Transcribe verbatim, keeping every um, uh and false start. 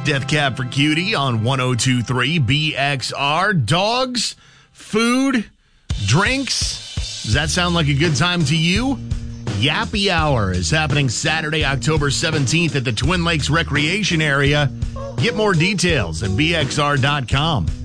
Death Cab for Cutie on one oh two point three B X R. Dogs, food, drinks. Does that sound like a good time to you? Yappy Hour is happening Saturday, October seventeenth at the Twin Lakes Recreation Area. Get more details at B X R dot com.